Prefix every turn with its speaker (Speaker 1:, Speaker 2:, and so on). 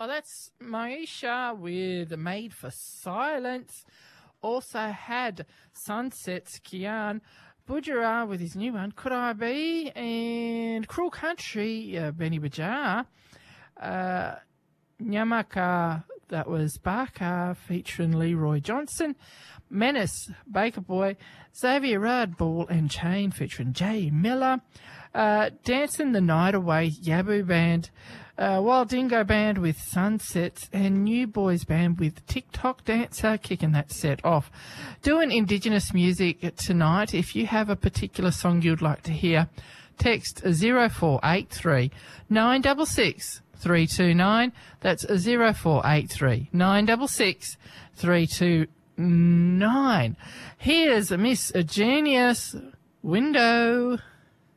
Speaker 1: that's Maisha with Made for Silence. Also had Sunsets Kian, Bujara with his new one, Could I Be, and Cruel Country, Benny Bajar. Nyamaka, that was Barker featuring Leroy Johnson. Menace, Baker Boy, Xavier Rudd, Ball and Chain featuring Jay Miller. Dancing the Night Away, Yabu Band. Wild Dingo Band with Sunsets, and New Boys Band with TikTok Dancer kicking that set off. Doing Indigenous music tonight. If you have a particular song you'd like to hear, text 0483 966 329. That's 0483 966 329. Here's Miss Genius Window.